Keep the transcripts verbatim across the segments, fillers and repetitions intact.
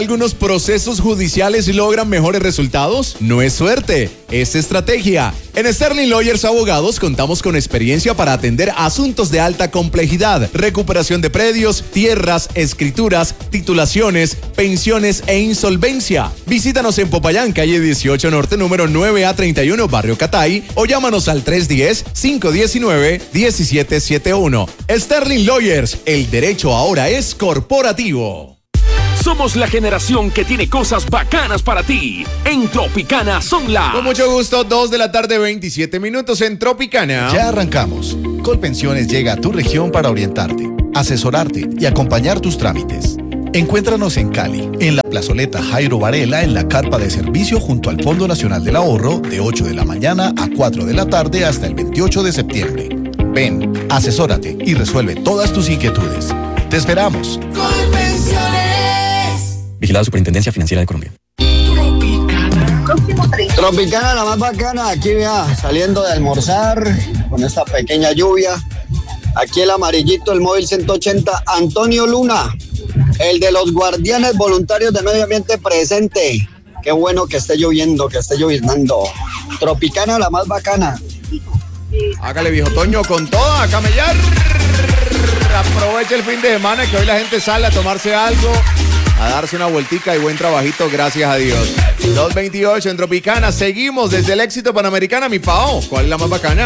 Algunos procesos judiciales logran mejores resultados. No es suerte, es estrategia. En Sterling Lawyers Abogados contamos con experiencia para atender asuntos de alta complejidad, recuperación de predios, tierras, escrituras, titulaciones, pensiones e insolvencia. Visítanos en Popayán, calle dieciocho Norte, número nueve A treinta y uno, Barrio Catay, o llámanos al tres uno cero, cinco uno nueve, uno siete siete uno. Sterling Lawyers, el derecho ahora es corporativo. Somos la generación que tiene cosas bacanas para ti. En Tropicana son las... Con mucho gusto, dos de la tarde, veintisiete minutos en Tropicana. Ya arrancamos. Colpensiones llega a tu región para orientarte, asesorarte y acompañar tus trámites. Encuéntranos en Cali, en la plazoleta Jairo Varela, en la carpa de servicio junto al Fondo Nacional del Ahorro, de ocho de la mañana a cuatro de la tarde hasta el veintiocho de septiembre. Ven, asesórate y resuelve todas tus inquietudes. ¡Te esperamos! Colpensiones. Vigilada Superintendencia Financiera de Colombia. Tropicana, la más bacana, aquí vea, saliendo de almorzar con esta pequeña lluvia. Aquí el amarillito, el móvil ciento ochenta, Antonio Luna, el de los guardianes voluntarios de medio ambiente presente. Qué bueno que esté lloviendo, que esté lloviznando. Tropicana, la más bacana. Hágale, viejo Toño, con toda, a camellar. Aproveche el fin de semana que hoy la gente sale a tomarse algo, a darse una vueltica y buen trabajito, gracias a Dios. dos veintiocho en Tropicana, seguimos desde el Éxito Panamericana, mi Pao. ¿Cuál es la más bacana?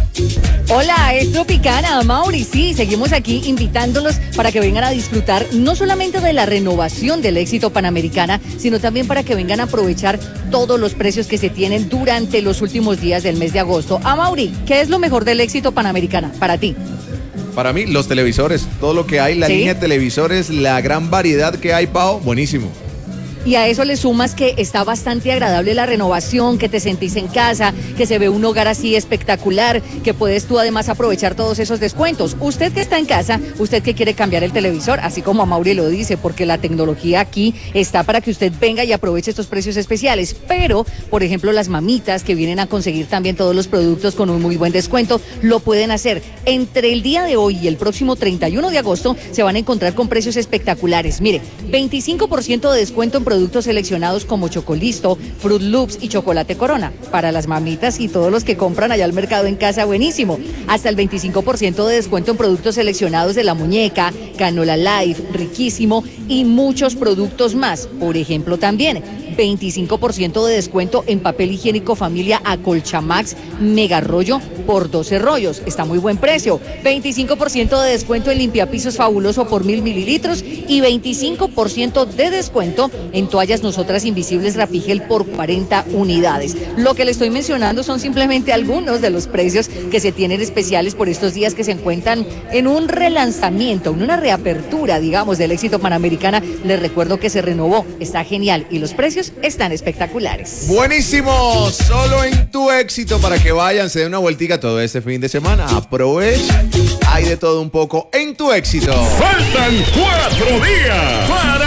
Hola, es Tropicana, Mauri, sí, seguimos aquí invitándolos para que vengan a disfrutar no solamente de la renovación del Éxito Panamericana, sino también para que vengan a aprovechar todos los precios que se tienen durante los últimos días del mes de agosto. A Mauri, ¿qué es lo mejor del Éxito Panamericana para ti? Para mí, los televisores, todo lo que hay, la ¿Sí? línea de televisores, la gran variedad que hay, Pao, buenísimo. Y a eso le sumas que está bastante agradable la renovación, que te sentís en casa, que se ve un hogar así espectacular, que puedes tú además aprovechar todos esos descuentos. Usted que está en casa, usted que quiere cambiar el televisor, así como a Mauri lo dice, porque la tecnología aquí está para que usted venga y aproveche estos precios especiales. Pero, por ejemplo, las mamitas que vienen a conseguir también todos los productos con un muy buen descuento, lo pueden hacer. Entre el día de hoy y el próximo treinta y uno de agosto se van a encontrar con precios espectaculares. Mire, veinticinco por ciento de descuento en productos seleccionados como Chocolisto, Fruit Loops y Chocolate Corona. Para las mamitas y todos los que compran allá al mercado en casa, buenísimo. Hasta el veinticinco por ciento de descuento en productos seleccionados de La Muñeca, Canola Life, riquísimo, y muchos productos más. Por ejemplo, también veinticinco por ciento de descuento en papel higiénico familia Acolchamax Mega Rollo por doce rollos. Está muy buen precio. veinticinco por ciento de descuento en limpiapisos Fabuloso por mil mililitros y veinticinco por ciento de descuento en toallas Nosotras Invisibles Rapigel por cuarenta unidades. Lo que le estoy mencionando son simplemente algunos de los precios que se tienen especiales por estos días que se encuentran en un relanzamiento, en una reapertura, digamos, del Éxito Panamericana. Les recuerdo que se renovó. Está genial y los precios están espectaculares. Buenísimo, solo en tu Éxito para que vayan, se den una vueltica todo este fin de semana. Aprovecha, hay de todo un poco en tu Éxito. Faltan cuatro días para